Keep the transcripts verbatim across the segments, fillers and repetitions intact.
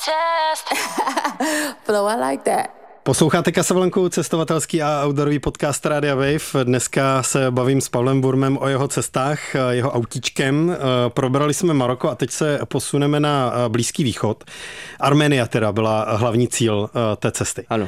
Flow, I like that. Posloucháte Casablancu, cestovatelský a outdoorový podcast Rádia Wave. Dneska se bavím s Pavlem Burmem o jeho cestách, jeho autíčkem. Probrali jsme Maroko a teď se posuneme na Blízký východ. Arménia teda byla hlavní cíl té cesty. Ano.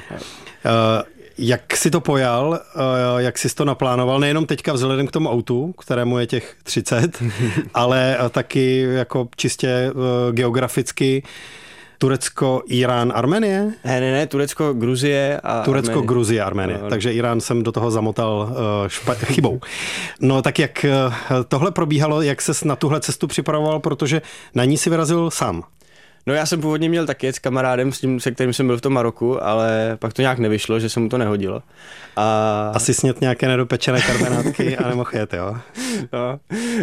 Jak jsi to pojal, jak jsi to naplánoval, nejenom teďka vzhledem k tomu autu, kterému je těch třicet, ale taky jako čistě geograficky Turecko, Irán, Arménie? Ne, ne, ne, Turecko, Gruzie a Turecko, Arménie. Gruzie, Arménie. No, takže Irán jsem do toho zamotal uh, špa- chybou. No tak jak uh, tohle probíhalo, jak ses na tuhle cestu připravoval, protože na ní si vyrazil sám? No já jsem původně měl taky jet s kamarádem, s tím, se kterým jsem byl v tom Maroku, ale pak to nějak nevyšlo, že se mu to nehodilo. A... Asi snět nějaké nedopečené karbenátky a nemohl jet, jo? No.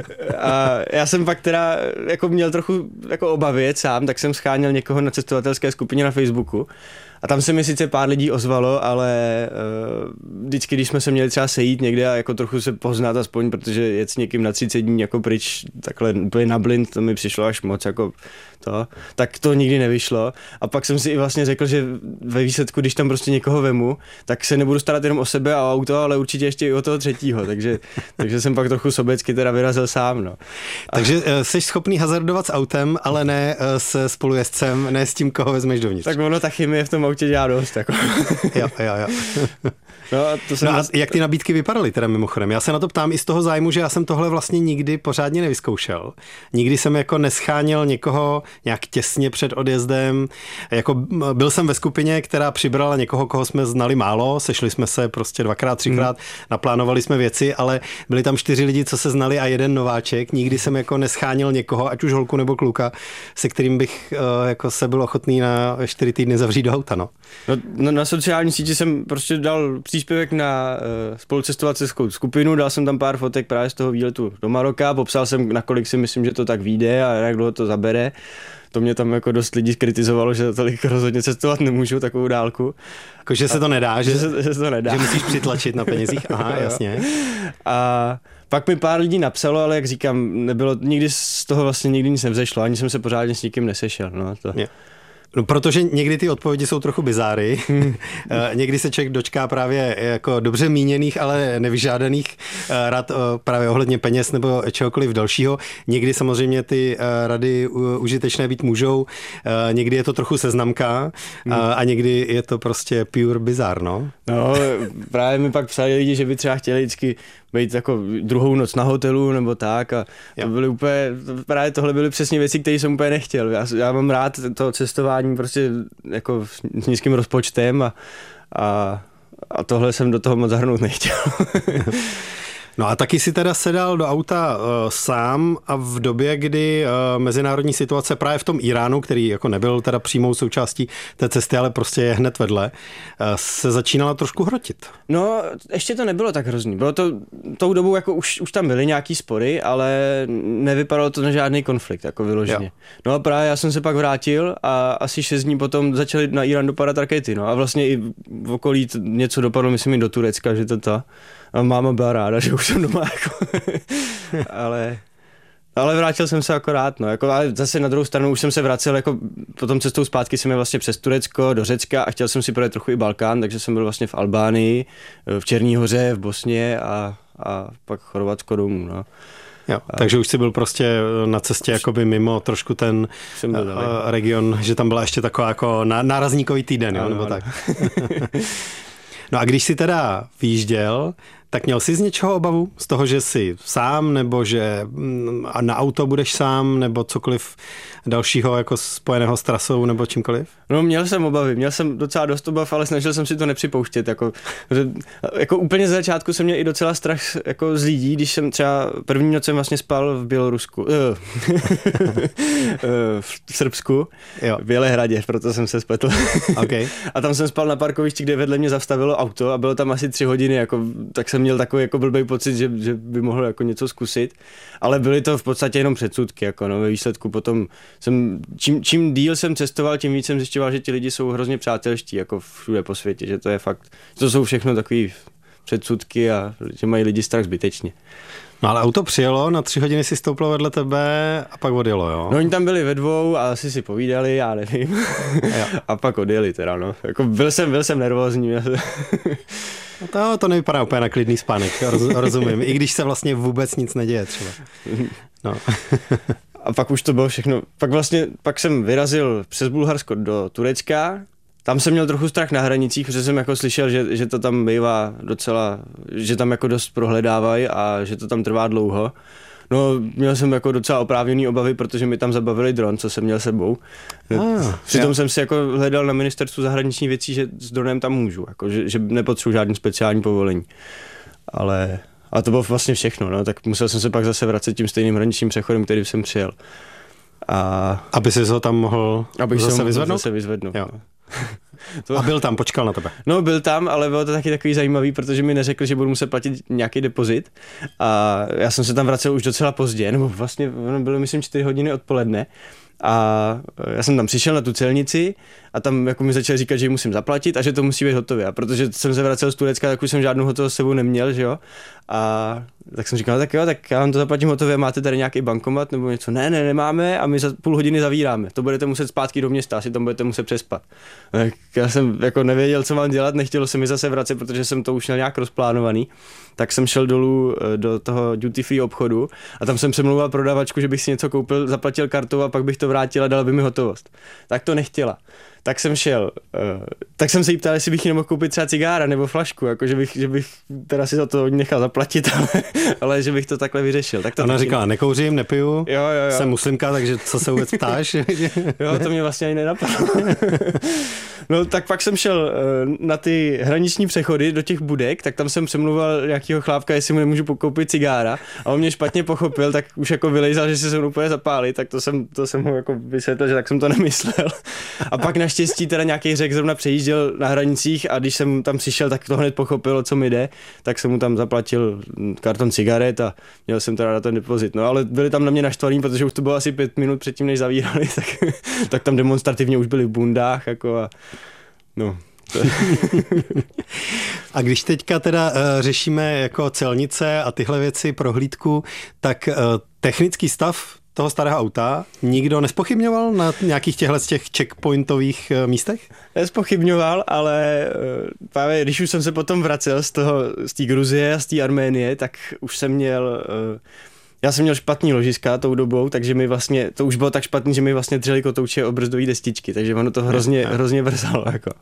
A já jsem pak teda jako měl trochu jako obavy jet sám, tak jsem scháněl někoho na cestovatelské skupině na Facebooku. A tam se mi sice pár lidí ozvalo, ale uh, vždycky, když jsme se měli třeba sejít někde a jako trochu se poznat aspoň, protože jet s někým na třicet dní jako pryč, takhle úplně na blind, to mi přišlo až moc jako to, tak to nikdy nevyšlo. A pak jsem si i vlastně řekl, že ve výsledku, když tam prostě někoho vemu, tak se nebudu starat jenom o sebe a o auto, ale určitě ještě i o toho třetího, takže, takže jsem pak trochu sobecky teda vyrazil sám. No. A... Takže uh, jsi schopný hazardovat s autem, ale ne uh, se spolujezdcem, ne s tím, koho vezmeš dovnitř. Tak ono, ta chemie v tom autě dělá dost. Jako. jo, jo, jo. No, a to jsem no a vlastně... jak ty nabídky vypadaly teda mimochodem? Já se na to ptám i z toho zájmu, že já jsem tohle vlastně nikdy pořádně nevyzkoušel. Nikdy jsem jako nescháněl někoho nějak těsně před odjezdem. Jako byl jsem ve skupině, která přibrala někoho, koho jsme znali málo, sešli jsme se prostě dvakrát, třikrát, hmm. naplánovali jsme věci, ale byli tam čtyři lidi, co se znali a jeden nováček. Nikdy jsem jako nescháněl někoho, ať už holku nebo kluka, se kterým bych uh, jako se byl ochotný na čtyři týdny zavřít do auta, no. No, no, na sociální síti jsem prostě dal příspěvek na uh, spolucestovackou skupinu, dal jsem tam pár fotek právě z toho výletu do Maroka, popsal jsem, nakolik si myslím, že to tak vyjde a jak dlouho to zabere. To mě tam jako dost lidí kritizovalo, že tolik rozhodně cestovat nemůžu, takovou dálku. Jako, že se to nedá, že, že, se, že se to nedá. Že musíš přitlačit na penězích, aha, jasně. A pak mi pár lidí napsalo, ale jak říkám, nebylo, nikdy z toho vlastně nikdy nic nevzešlo, ani jsem se pořádně s nikým nesešel. No, to... yeah. No, protože někdy ty odpovědi jsou trochu bizáry. Hmm. Někdy se člověk dočká právě jako dobře míněných, ale nevyžádaných rad právě ohledně peněz nebo čehokoliv dalšího. Někdy samozřejmě ty rady užitečné být můžou. Někdy je to trochu seznamka hmm. a někdy je to prostě pure bizár, no. No, právě mi pak psali lidi, že by třeba chtěli vždycky být jako druhou noc na hotelu nebo tak a to byly úplně, právě tohle byly přesně věci, které jsem úplně nechtěl. Já, já mám rád to cestování prostě jako s nízkým rozpočtem a, a, a tohle jsem do toho moc zahrnout nechtěl. No a taky si teda sedal do auta uh, sám a v době, kdy uh, mezinárodní situace právě v tom Iránu, který jako nebyl teda přímou součástí té cesty, ale prostě je hned vedle, uh, se začínala trošku hrotit. No, ještě to nebylo tak hrozný. Bylo to tou dobou, jako už, už tam byly nějaký spory, ale nevypadalo to na žádný konflikt, jako vyloženě. Jo. No a právě já jsem se pak vrátil a asi šest dní potom začaly na Irán dopadat rakety, no a vlastně i v okolí něco dopadlo, myslím i do Turecka, že to ta. A máma byla ráda, že už jsem doma, jako. ale, ale vrátil jsem se akorát, no, jako, ale zase na druhou stranu už jsem se vracel, jako potom cestou zpátky jsem je vlastně přes Turecko do Řecka a chtěl jsem si projet trochu i Balkán, takže jsem byl vlastně v Albánii, v Černý Hoře, v Bosně a, a pak Chorvatsko domů, no. Jo, a... takže už jsi byl prostě na cestě jakoby mimo trošku ten uh, region, že tam byla ještě taková jako nárazníkový týden, jo, ano, nebo ano. Tak. No a když jsi teda vyjížděl, tak měl jsi z něčeho obavu? Z toho, že jsi sám, nebo že na auto budeš sám, nebo cokoliv dalšího jako spojeného s trasou, nebo čímkoliv? No měl jsem obavy, měl jsem docela dost obav, ale snažil jsem si to nepřipouštět. Jako, že, jako úplně z začátku jsem měl i docela strach jako z lidí, když jsem třeba první noc jsem vlastně spal v Bělorusku, v Srbsku, jo. V Bělehradě, proto jsem se spletl. Okay. A tam jsem spal na parkovišti, kde vedle mě zastavilo auto a bylo tam asi tři hodiny, jako, tak jsem měl takový jako blbej pocit, že, že by mohl jako něco zkusit, ale byly to v podstatě jenom předsudky, jako no, ve výsledku potom jsem, čím, čím díl jsem cestoval, tím víc jsem zjišťoval, že ti lidi jsou hrozně přátelští, jako všude po světě, že to je fakt, to jsou všechno takový předsudky a že mají lidi strach zbytečně. No ale auto přijelo, na tři hodiny si stouplo vedle tebe a pak odjelo, jo? No oni tam byli ve dvou a asi si povídali, já nevím. A pak odjeli teda, no. Jako byl jsem, byl jsem nervózní. No to, to nevypadá úplně na klidný spánek, roz, rozumím. I když se vlastně vůbec nic neděje třeba. No. A pak už to bylo všechno. Pak vlastně, pak jsem vyrazil přes Bulharsko do Turecka. Tam jsem měl trochu strach na hranicích, protože jsem jako slyšel, že, že to tam bývá docela, že tam jako dost prohledávají a že to tam trvá dlouho. No, měl jsem jako docela oprávněný obavy, protože mi tam zabavili dron, co jsem měl sebou. Ah, Přitom já. jsem si jako hledal na ministerstvu zahraničních věcí, že s dronem tam můžu, jako, že, že nepotřebuji žádný speciální povolení. Ale a to bylo vlastně všechno, no, tak musel jsem se pak zase vracet tím stejným hraničním přechodem, který jsem přijel. A aby si ho tam mohl abych zase se vyzvednout? Zase vyzvednout. Jo. To... A byl tam, počkal na tebe. No, byl tam, ale bylo to taky takový zajímavý, protože mi neřekl, že budu muset platit nějaký depozit. A já jsem se tam vracel už docela pozdě, nebo vlastně bylo myslím čtyři hodiny odpoledne. A já jsem tam přišel na tu celnici a tam jako mi začali říkat, že ji musím zaplatit a že to musí být hotové. A protože jsem se vracel z Turecka, tak už jsem žádnou hotovost s sebou neměl, že jo. A tak jsem říkal, no, tak jo, tak já vám to zaplatím hotové, máte tady nějaký bankomat nebo něco? Ne, ne, nemáme a my za půl hodiny zavíráme. To budete muset zpátky do města, asi tam budete muset přespat. Tak já jsem jako nevěděl, co mám dělat, nechtělo se mi zase vracet, protože jsem to už měl nějak rozplánovaný. Tak jsem šel dolů do toho duty free obchodu a tam jsem přemlouval prodavačku, že bych si něco koupil, zaplatil kartou a pak bych to vrátil a dala by mi hotovost. Tak to nechtěla. Tak jsem šel, uh, tak jsem se jí ptal, jestli bych jí nemohl koupit třeba cigára nebo flašku, jako že bych, že bych teda si za to nechal zaplatit, ale, ale že bych to takhle vyřešil. Tak to Ona říkala, nekouřím, nepiju, jo, jo, jo. Jsem muslimka, takže co se vůbec ptáš? Jo, to mě vlastně ani nenapadlo. No tak pak jsem šel uh, na ty hraniční přechody do těch budek, tak tam jsem přemluval nějakýho chlápka, jestli mu nemůžu koupit cigára a on mě špatně pochopil, tak už jako vylejzal, že si se mnou úplně zapálit, tak to jsem, to jsem mu jako vysvětlil, že tak jsem to nemyslel. A pak naštěstí teda nějaký Řek zrovna přejížděl na hranicích a když jsem tam přišel, tak to hned pochopil, o co mi jde, tak jsem mu tam zaplatil karton cigaret a měl jsem teda na ten depozit. No ale byli tam na mě naštvaní, protože už to bylo asi pět minut předtím, než zavírali, tak, tak tam demonstrativně už byli v bundách jako a no. A když teďka teda uh, řešíme jako celnice a tyhle věci, prohlídku, tak uh, technický stav toho starého auta nikdo nespochybňoval na nějakých těchto těch checkpointových uh, místech? Nespochybňoval, ale uh, právě když už jsem se potom vracel z toho, z té Gruzie a z té Arménie, tak už jsem měl... Uh, Já jsem měl špatný ložiska tou dobou, takže mi vlastně, to už bylo tak špatný, že mi vlastně dřeli kotouče o brzdový destičky, takže ono to hrozně, hrozně vrzalo, jako.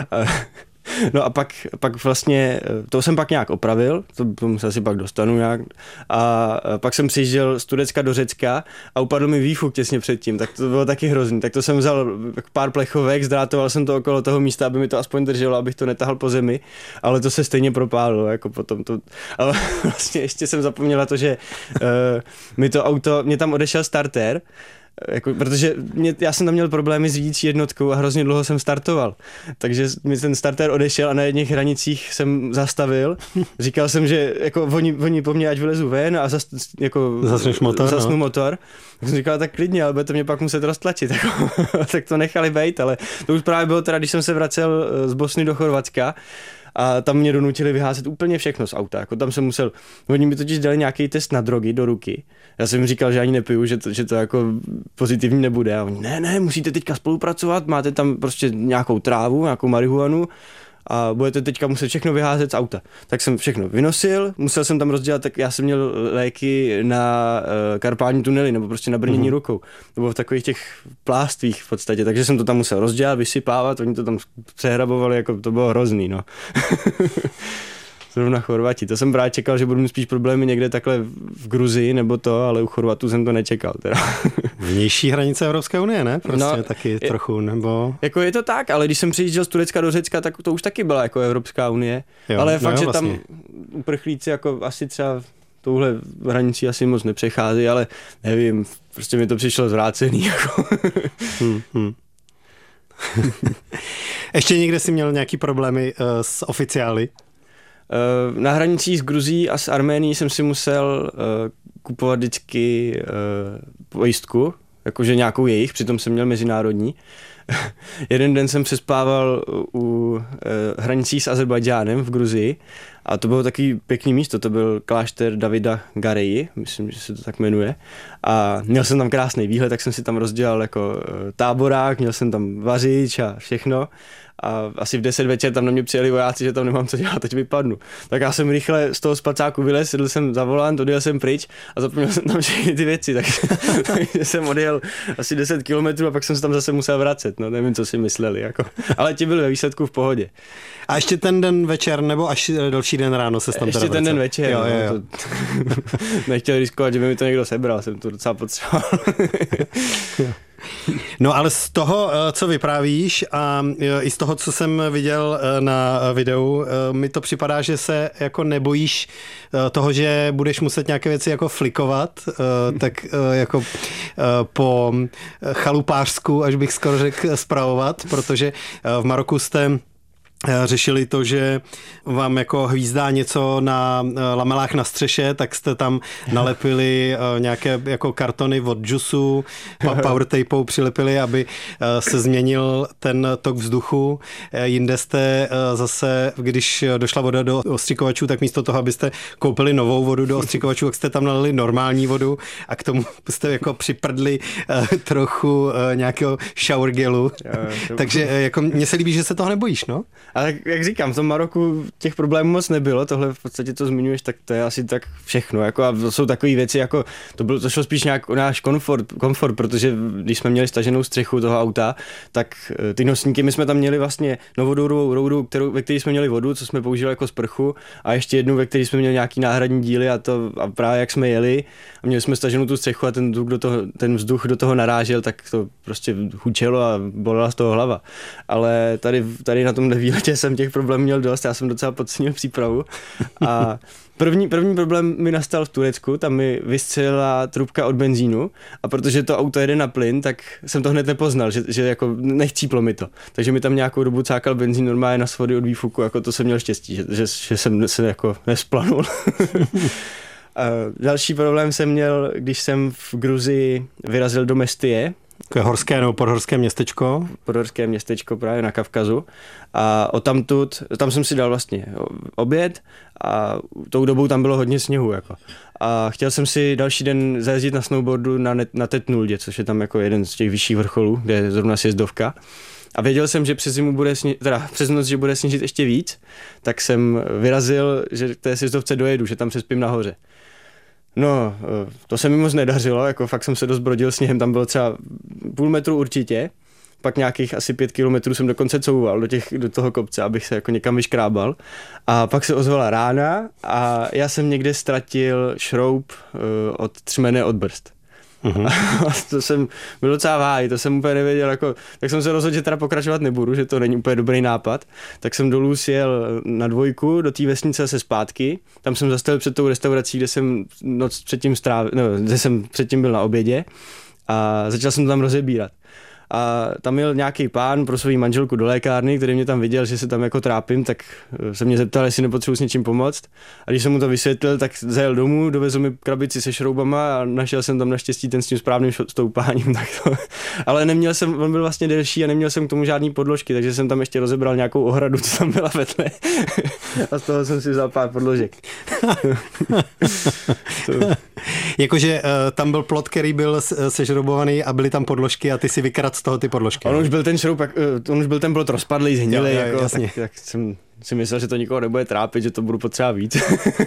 No a pak, pak vlastně, to jsem pak nějak opravil, to, tomu se asi pak dostanu nějak, a pak jsem přijížděl z Turecka do Řecka a upadl mi výfuk těsně předtím, tak to bylo taky hrozný, tak to jsem vzal pár plechovek, zdrátoval jsem to okolo toho místa, aby mi to aspoň drželo, abych to netahal po zemi, ale to se stejně propálilo, jako potom to, ale vlastně ještě jsem zapomněl na to, že uh, mi to auto, mě tam odešel startér, jako, protože mě, já jsem tam měl problémy s řídící jednotkou a hrozně dlouho jsem startoval. Takže mi ten starter odešel a na jedných hranicích jsem zastavil. Říkal jsem, že jako oni, oni po mně ať vylezu ven a zas, jako, motor, zasnu no. motor. Tak jsem říkal, tak klidně, ale budete mě pak muset roztlačit. Jako, tak to nechali bejt, ale to už právě bylo teda, když jsem se vracel z Bosny do Chorvatska, a tam mě donutili vyházet úplně všechno z auta. Jako tam jsem musel, oni mi totiž dali nějaký test na drogy do ruky. Já jsem jim říkal, že ani nepiju, že to, že to jako pozitivní nebude. A oni, ne, ne, musíte teďka spolupracovat, máte tam prostě nějakou trávu, nějakou marihuanu a budete teďka muset všechno vyházet z auta. Tak jsem všechno vynosil, musel jsem tam rozdělat, tak já jsem měl léky na uh, karpální tunely, nebo prostě na brnění mm-hmm. rukou. To bylo v takových těch pláství v podstatě, takže jsem to tam musel rozdělat, vysypávat, oni to tam přehrabovali, jako to bylo hrozný, no. Zrovna Chorvati, to jsem právě čekal, že budu mít spíš problémy někde takhle v Gruzii nebo to, ale u Chorvatů jsem to nečekal teda. Vnější hranice Evropské unie, ne? Prostě no, taky je, trochu, nebo... Jako je to tak, ale když jsem přijížděl z Turecka do Řecka, tak to už taky byla jako Evropská unie. Jo, ale je no fakt, jo, že vlastně. tam uprchlíci jako asi třeba touhle hranicí asi moc nepřechází, ale nevím, prostě mi to přišlo zvrácený. Jako. hmm, hmm. Ještě někde jsi měl nějaký problémy uh, s oficiály? Na hranicích s Gruzií a s Arménií jsem si musel uh, kupovat vždycky uh, pojistku, jakože nějakou jejich, přitom jsem měl mezinárodní. Jeden den jsem přespával u uh, hranicí s Azerbajdžánem v Gruzii A to bylo takový pěkný místo, to byl klášter Davida Gareji, myslím, že se to tak jmenuje. A měl jsem tam krásný výhled, tak jsem si tam rozdělal jako táborák, měl jsem tam vařič a všechno. A asi v deset večer tam na mě přijeli vojáci, že tam nemám co dělat, teď vypadnu. Tak já jsem rychle z toho spacáku vylez, sedl jsem za volant, odjel jsem pryč a zapomněl jsem tam všechny ty věci, tak, takže jsem odjel asi deset kilometrů a pak jsem se tam zase musel vracet, no nevím, co si mysleli, jako. Ale ti byli ve výsledku v pohodě. A ještě ten den večer, nebo až další den ráno se tam ještě teda ten den večer, jo, no, jo, jo. To, nechtěl riskovat, že by mi to někdo sebral, jsem to docela potřeboval. No ale z toho, co vyprávíš a i z toho, co jsem viděl na videu, mi to připadá, že se jako nebojíš toho, že budeš muset nějaké věci jako flikovat, tak jako po chalupářsku, až bych skoro řekl, spravovat, protože v Maroku jste řešili to, že vám jako hvízdá něco na lamelách na střeše, tak jste tam nalepili nějaké jako kartony od džusu, power tapou přilepili, aby se změnil ten tok vzduchu. Jinde jste zase, když došla voda do ostřikovačů, tak místo toho, abyste koupili novou vodu do ostřikovačů, tak jste tam nalili normální vodu a k tomu jste jako připrdli trochu nějakého shower gelu. Takže jako mně se líbí, že se toho nebojíš, no? Ale jak říkám, v tom Maroku těch problémů moc nebylo, tohle v podstatě to zmiňuješ, tak to je asi tak všechno. Jako a to jsou takové věci, jako to, bylo, to šlo spíš nějak o náš komfort, komfort, protože když jsme měli staženou střechu toho auta, tak ty nosníky, my jsme tam měli vlastně novodourovou roudu, kterou, ve které jsme měli vodu, co jsme použili jako sprchu, a ještě jednu, ve které jsme měli nějaký náhradní díly a to a právě jak jsme jeli a měli jsme staženou tu střechu a ten vzduch do toho, ten vzduch do toho narážel, tak to prostě hučelo a bolela z toho hlava. Ale tady, tady na tom výletě jsem těch problémů měl dost, já jsem docela podcenil přípravu a první, první problém mi nastal v Turecku, tam mi vystřelila trubka od benzínu a protože to auto jede na plyn, tak jsem to hned nepoznal, že, že jako nechcíplo mi to, takže mi tam nějakou dobu cákal benzín normálně na svody od výfuku, jako to jsem měl štěstí, že, že, že jsem se jako nesplanul. A další problém jsem měl, když jsem v Gruzii vyrazil do Mestie. To je horské nebo podhorské městečko. Podhorské městečko právě na Kavkazu. A odtamtud, tam jsem si dal vlastně oběd a tou dobou tam bylo hodně sněhu. Jako. A chtěl jsem si další den zajezdit na snowboardu na, net, na Tetnuldě, což je tam jako jeden z těch vyšších vrcholů, kde je zrovna sjezdovka. A věděl jsem, že přes zimu bude sni- teda přes noc, že bude sněžit ještě víc, tak jsem vyrazil, že k té sjezdovce dojedu, že tam přespím nahoře. No, to se mi moc nedařilo, jako fakt jsem se dost brodil sněhem, tam bylo třeba půl metru určitě, pak nějakých asi pět kilometrů jsem dokonce couval do, těch, do toho kopce, abych se jako někam vyškrábal. A pak se ozvala rána a já jsem někde ztratil šroub uh, od třmene od brzd. Uhum. A to jsem byl docela váj, to jsem úplně nevěděl, jako, tak jsem se rozhodl, že teda pokračovat nebudu, že to není úplně dobrý nápad, tak jsem dolů sjel na dvojku do té vesnice se zpátky, tam jsem zastavil před tou restaurací, kde jsem noc předtím strávil, no, kde jsem předtím byl na obědě a začal jsem to tam rozebírat. A tam měl nějaký pán pro svou manželku do lékárny, který mě tam viděl, že se tam jako trápím, tak se mě zeptal, jestli nepotřebuji s něčím pomoct. A když jsem mu to vysvětlil, tak zajel domů, dovezl mi krabici se šroubama a našel jsem tam naštěstí ten s tím správným stoupáním. Tak to. Ale neměl jsem, on byl vlastně delší a neměl jsem k tomu žádný podložky, takže jsem tam ještě rozebral nějakou ohradu, co tam byla vedle. A z toho jsem si vzal pár podložek. Jakože uh, tam byl plot, který byl sežroubovaný a byly tam podložky a ty si vykradl z toho ty podložky. On už byl ten šroub, on už byl ten plot rozpadlý, zhnilý, jo, jo, jako, tak, tak jsem si myslel, že to nikoho nebude trápit, že to budu potřeba víc.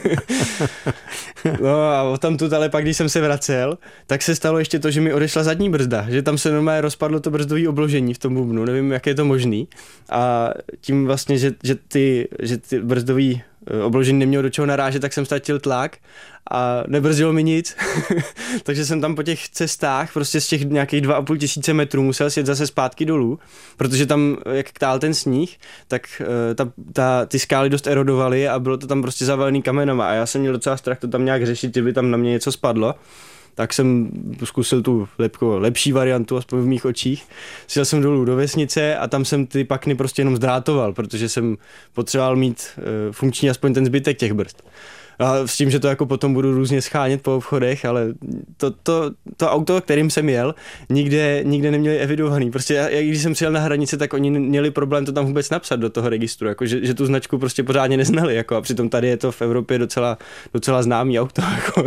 No a odtamtud, ale pak, když jsem se vracel, tak se stalo ještě to, že mi odešla zadní brzda, že tam se normálně rozpadlo to brzdové obložení v tom bubnu, nevím, jak je to možný. A tím vlastně, že, že ty, že ty brzdový obložení nemělo do čeho narážet, tak jsem ztratil tlak a nebrzdilo mi nic. Takže jsem tam po těch cestách prostě z těch nějakých dva a půl tisíce metrů musel sjet zase zpátky dolů, protože tam, jak tál ten sníh, tak ta, ta, ty skály dost erodovaly a bylo to tam prostě zavalený kamenama a já jsem měl docela strach to tam nějak řešit, že by tam na mě něco spadlo. Tak jsem zkusil tu lepko, lepší variantu, aspoň v mých očích. Sjel jsem dolů do vesnice a tam jsem ty pakny prostě jenom zdrátoval, protože jsem potřeboval mít uh, funkční aspoň ten zbytek těch brzd. A s tím, že to jako potom budu různě schánět po obchodech, ale to, to, to auto, kterým jsem jel, nikde, nikde neměli evidovaný. Prostě já, když jsem přijel na hranici, tak oni měli problém to tam vůbec napsat do toho registru, jako že, že tu značku prostě pořádně neznali, jako a přitom tady je to v Evropě docela, docela známý auto. Jako.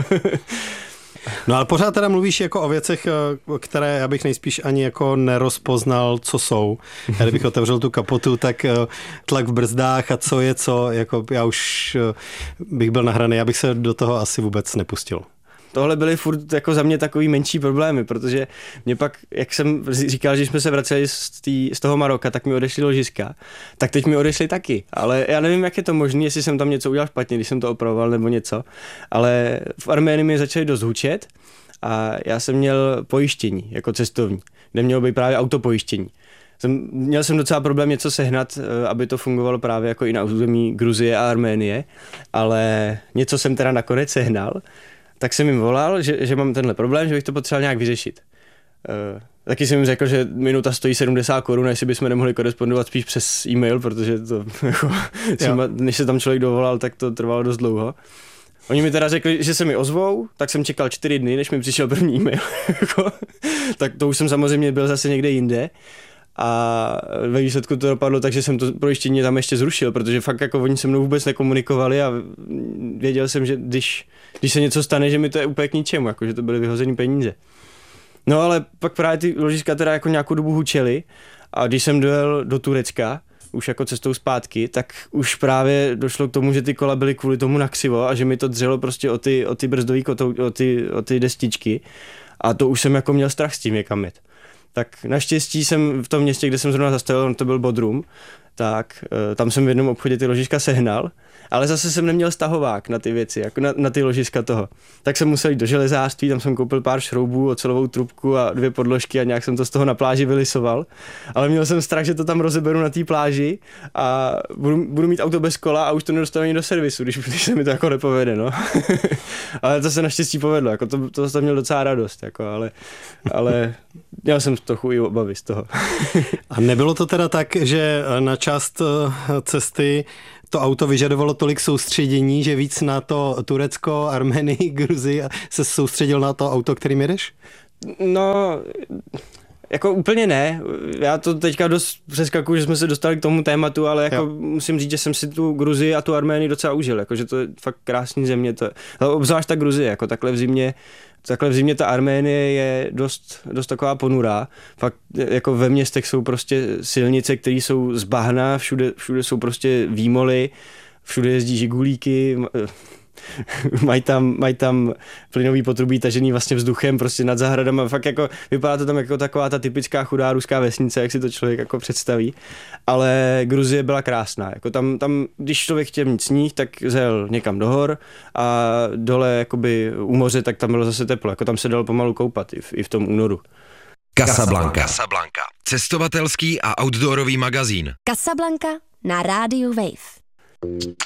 No ale pořád teda mluvíš jako o věcech, které já bych nejspíš ani jako nerozpoznal, co jsou. Já kdybych otevřel tu kapotu, tak tlak v brzdách a co je co, jako já už bych byl nahraný, já bych se do toho asi vůbec nepustil. Tohle byly furt jako za mě takový menší problémy, protože mě pak, jak jsem říkal, že jsme se vraceli z, tý, z toho Maroka, tak mi odešly ložiska, tak teď mi odešly taky, ale já nevím, jak je to možné, jestli jsem tam něco udělal špatně, když jsem to opravoval nebo něco, ale v Arménii mi začali dost hučet a já jsem měl pojištění jako cestovní, kde mělo být právě autopojištění. Jsem, měl jsem docela problém něco sehnat, aby to fungovalo právě jako i na území Gruzie a Arménie, ale něco jsem teda nakonec sehnal. Tak jsem jim volal, že, že mám tenhle problém, že bych to potřeboval nějak vyřešit. Uh, taky jsem jim řekl, že minuta stojí sedmdesát korun, jestli bychom nemohli korespondovat spíš přes e-mail, protože to, jako, třeba, než se tam člověk dovolal, tak to trvalo dost dlouho. Oni mi teda řekli, že se mi ozvou, tak jsem čekal čtyři dny, než mi přišel první e-mail. Tak to už jsem samozřejmě byl zase někde jinde. A ve výsledku to dopadlo tak, že jsem to pojištění tam ještě zrušil, protože fakt jako oni se mnou vůbec nekomunikovali a věděl jsem, že když, když se něco stane, že mi to je úplně k ničemu, jako že to byly vyhozený peníze. No ale pak právě ty ložiska teda jako nějakou dobu hučely a když jsem dojel do Turecka, už jako cestou zpátky, tak už právě došlo k tomu, že ty kola byly kvůli tomu nakřivo a že mi to dřelo prostě o ty, o ty brzdový kotou, o ty, o ty destičky a to už jsem jako měl strach s tím někam jet. Tak naštěstí jsem v tom městě, kde jsem zrovna zastavil, to byl Bodrum, tak tam jsem v jednom obchodě ty ložiska sehnal, ale zase jsem neměl stahovák na ty věci, jako na, na ty ložiska toho. Tak jsem musel jít do železářství, tam jsem koupil pár šroubů, ocelovou trubku a dvě podložky a nějak jsem to z toho na pláži vylisoval. Ale měl jsem strach, že to tam rozeberu na té pláži a budu, budu mít auto bez kola a už to nedostanu ani do servisu, když, když se mi to jako nepovede, no. Ale to se naštěstí povedlo, jako to, to jsem měl docela radost, jako, ale, ale měl jsem trochu i obavy z toho. A nebylo to teda tak, že na část cesty to auto vyžadovalo tolik soustředění, že víc na to Turecko, Arménii, Gruzii se soustředil na to auto, kterým jedeš? No, jako úplně ne. Já to teďka dost přeskakuju, že jsme se dostali k tomu tématu, ale jako musím říct, že jsem si tu Gruzii a tu Arménii docela užil, jako, že to je fakt krásný země. To, obzvlášť ta Gruzie, jako takhle v zimě, takhle v zimě ta Arménie je dost, dost taková ponurá. Fakt jako ve městech jsou prostě silnice, které jsou z bahna, všude, všude jsou prostě výmoly, všude jezdí žigulíky, mají tam, mají tam plynový potrubí tažený vlastně vzduchem prostě nad zahradama, fakt jako vypadá to tam jako taková ta typická chudá ruská vesnice, jak si to člověk jako představí, ale Gruzie byla krásná, jako tam, tam když člověk chtěl mít sníh, tak zjel někam do hor a dole jakoby u moře, tak tam bylo zase teplo, jako tam se dalo pomalu koupat i v, i v tom únoru. Casablanca. Casablanca. Cestovatelský a outdoorový magazín. Casablanca na rádiu Wave.